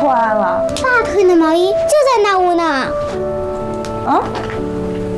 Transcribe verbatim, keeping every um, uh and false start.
回来了。 爸穿的毛衣就在那屋呢。 嗯。